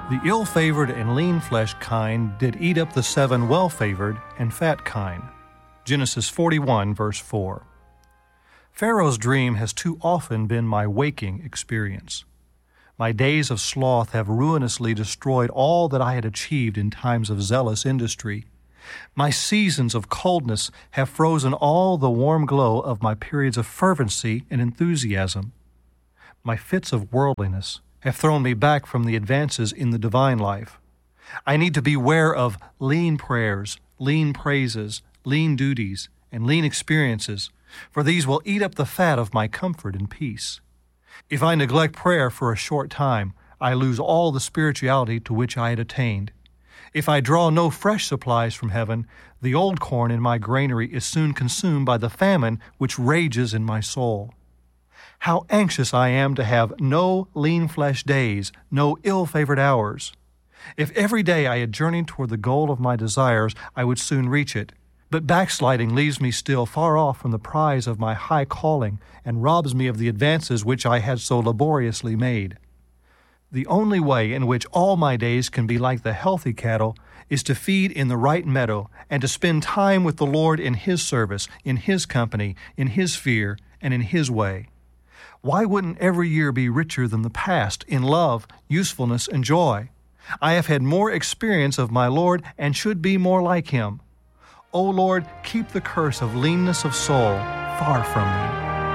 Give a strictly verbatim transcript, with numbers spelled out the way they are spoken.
The ill-favored and lean-fleshed kind did eat up the seven well-favored and fat kine. Genesis forty-one, verse four. Pharaoh's dream has too often been my waking experience. My days of sloth have ruinously destroyed all that I had achieved in times of zealous industry. My seasons of coldness have frozen all the warm glow of my periods of fervency and enthusiasm. My fits of worldliness have thrown me back from the advances in the divine life. I need to beware of lean prayers, lean praises, lean duties, and lean experiences, for these will eat up the fat of my comfort and peace. If I neglect prayer for a short time, I lose all the spirituality to which I had attained. If I draw no fresh supplies from heaven, the old corn in my granary is soon consumed by the famine which rages in my soul. How anxious I am to have no lean-flesh days, no ill-favored hours. If every day I had journeyed toward the goal of my desires, I would soon reach it. But backsliding leaves me still far off from the prize of my high calling and robs me of the advances which I had so laboriously made. The only way in which all my days can be like the healthy cattle is to feed in the right meadow and to spend time with the Lord in His service, in His company, in His fear, and in His way. Why wouldn't every year be richer than the past in love, usefulness, and joy? I have had more experience of my Lord and should be more like Him. O Lord, keep the curse of leanness of soul far from me.